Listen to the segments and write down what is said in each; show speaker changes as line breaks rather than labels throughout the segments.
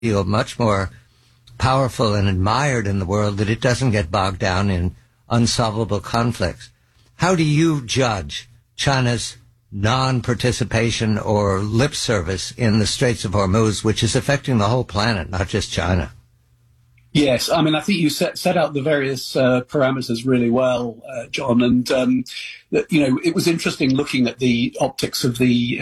feel much more powerful and admired in the world, that it doesn't get bogged down in unsolvable conflicts. How do you judge China's non-participation or lip service in the Straits of Hormuz, which is affecting the whole planet, not just China?
Yes, I mean, I think you set out the various parameters really well, John. And it was interesting looking at the optics of the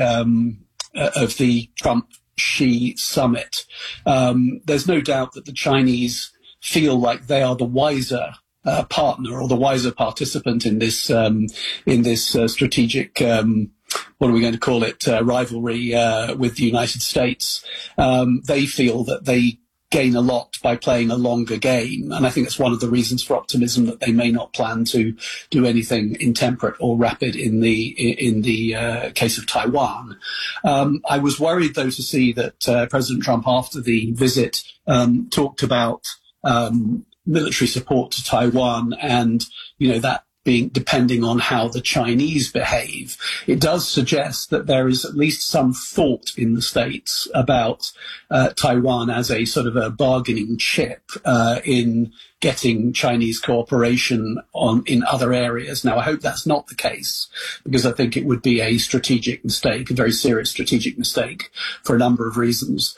Trump-Xi summit. There's no doubt that the Chinese feel like they are the wiser partner or the wiser participant in this strategic. What are we going to call it? Rivalry with the United States. They feel that they gain a lot by playing a longer game. And I think that's one of the reasons for optimism, that they may not plan to do anything intemperate or rapid in the case of Taiwan. I was worried, though, to see that President Trump, after the visit, talked about military support to Taiwan, and, that being depending on how the Chinese behave. It does suggest that there is at least some thought in the States about Taiwan as a sort of a bargaining chip in getting Chinese cooperation in other areas. Now, I hope that's not the case, because I think it would be a strategic mistake, a very serious strategic mistake, for a number of reasons.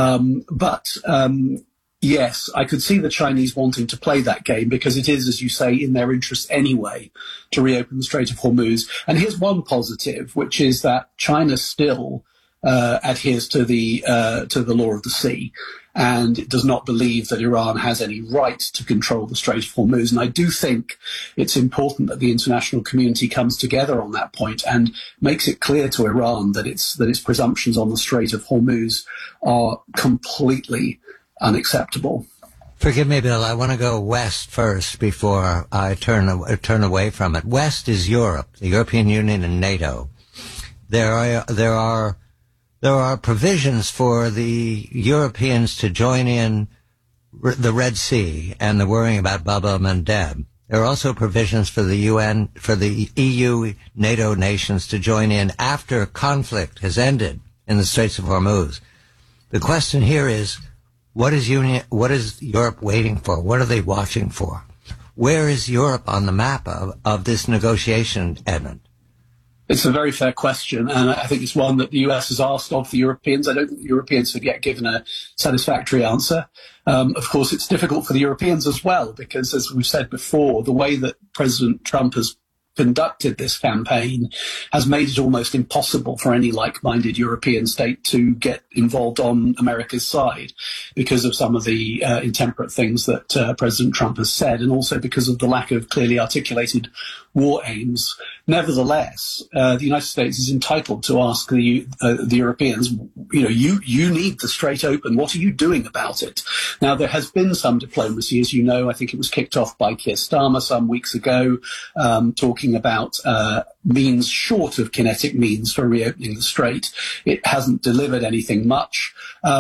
Yes, I could see the Chinese wanting to play that game, because it is, as you say, in their interest anyway to reopen the Strait of Hormuz. And here's one positive, which is that China still adheres to the law of the sea, and it does not believe that Iran has any right to control the Strait of Hormuz. And I do think it's important that the international community comes together on that point and makes it clear to Iran that its presumptions on the Strait of Hormuz are completely unacceptable.
Forgive me, Bill. I want to go west first before I turn away from it. West is Europe, the European Union, and NATO. There are provisions for the Europeans to join in the Red Sea and the worrying about Bab el-Mandeb. There are also provisions for the UN, for the EU, NATO nations to join in after conflict has ended in the Straits of Hormuz. The question here is, what is Europe waiting for? What are they watching for? Where is Europe on the map of this negotiation, Edmund?
It's a very fair question, and I think it's one that the US has asked of the Europeans. I don't think the Europeans have yet given a satisfactory answer. Of course, it's difficult for the Europeans as well, because, as we've said before, the way that President Trump has conducted this campaign has made it almost impossible for any like-minded European state to get involved on America's side, because of some of the intemperate things that President Trump has said, and also because of the lack of clearly articulated war aims. Nevertheless, the United States is entitled to ask the Europeans, you need the Strait open. What are you doing about it? Now, there has been some diplomacy, as you know. I think it was kicked off by Keir Starmer some weeks ago, talking about means short of kinetic means for reopening the Strait. It hasn't delivered anything much.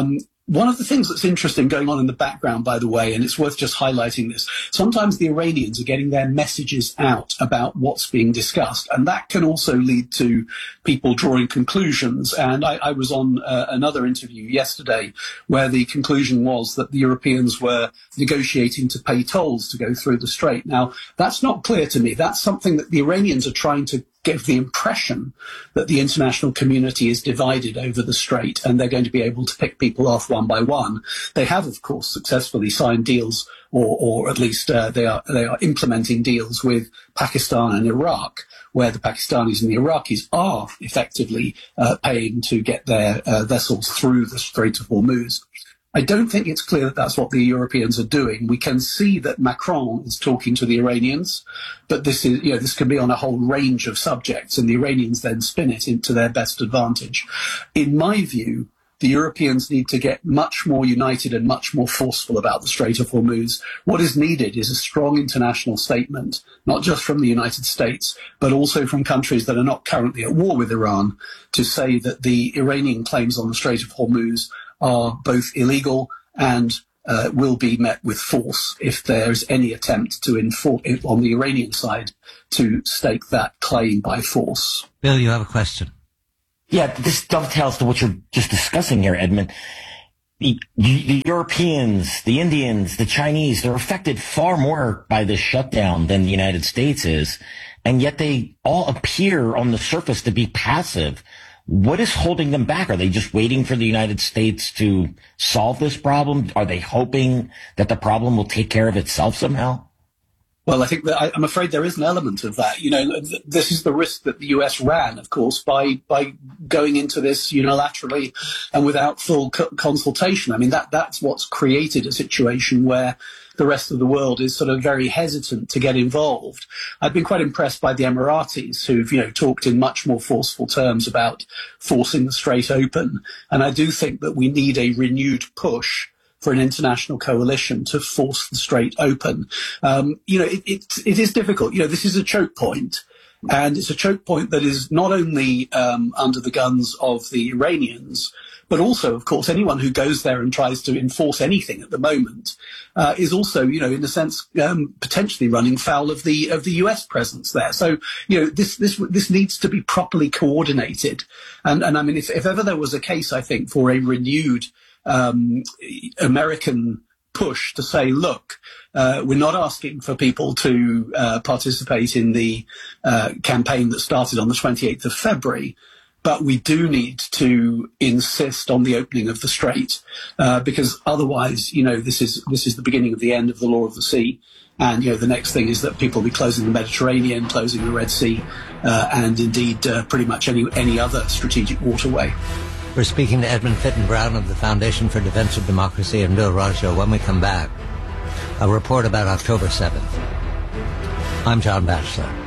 One of the things that's interesting going on in the background, by the way, and it's worth just highlighting this, sometimes the Iranians are getting their messages out about what's being discussed, and that can also lead to people drawing conclusions. And I was on another interview yesterday where the conclusion was that the Europeans were negotiating to pay tolls to go through the Strait. Now, that's not clear to me. That's something that the Iranians are trying to give the impression that the international community is divided over the Strait, and they're going to be able to pick people off one by one. They have, of course, successfully signed deals, or at least they are implementing deals with Pakistan and Iraq, where the Pakistanis and the Iraqis are effectively paying to get their vessels through the Strait of Hormuz. I don't think it's clear that that's what the Europeans are doing. We can see that Macron is talking to the Iranians, but this can be on a whole range of subjects, and the Iranians then spin it into their best advantage. In my view, the Europeans need to get much more united and much more forceful about the Strait of Hormuz. What is needed is a strong international statement, not just from the United States, but also from countries that are not currently at war with Iran, to say that the Iranian claims on the Strait of Hormuz are both illegal and will be met with force if there's any attempt to enforce it on the Iranian side to stake that claim by force.
Bill, you have a question.
Yeah, this dovetails to what you're just discussing here, Edmund. the Europeans, the Indians, the Chinese, they're affected far more by this shutdown than the United States is. And yet they all appear on the surface to be passive. What is holding them back? Are they just waiting for the United States to solve this problem? Are they hoping that the problem will take care of itself somehow?
Well, I think that I'm afraid there is an element of that. You know, this is the risk that the US ran, of course, by going into this unilaterally and without full consultation. I mean, that's what's created a situation where the rest of the world is sort of very hesitant to get involved. I've been quite impressed by the Emiratis, who've, talked in much more forceful terms about forcing the Strait open. And I do think that we need a renewed push for an international coalition to force the Strait open. It is difficult. This is a choke point, and it's a choke point that is not only under the guns of the Iranians, but also, of course, anyone who goes there and tries to enforce anything at the moment is also, in a sense, potentially running foul of the US presence there. So, this needs to be properly coordinated. And I mean, if ever there was a case, I think, for a renewed American push to say, look, we're not asking for people to participate in the campaign that started on the 28th of February, but we do need to insist on the opening of the Strait, because otherwise, this is the beginning of the end of the law of the sea. And, the next thing is that people will be closing the Mediterranean, closing the Red Sea, and indeed pretty much any other strategic waterway.
We're speaking to Edmund Fitton Brown of the Foundation for Defense of Democracy in Bill Raggio. When we come back, a report about October 7th. I'm John Batchelor.